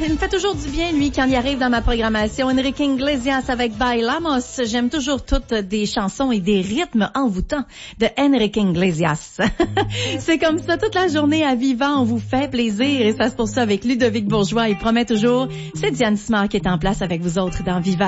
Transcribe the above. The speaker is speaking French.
il me fait toujours du bien, lui, quand il arrive dans ma programmation. Enrique Iglesias avec Bailamos. J'aime toujours toutes des chansons et des rythmes envoûtants de Enrique Iglesias. C'est comme ça, toute la journée à Vivant, on vous fait plaisir. Et ça se poursuit avec Ludovic Bourgeois. Il promet toujours. C'est Diane Simard qui est en place avec vous autres dans Vivant.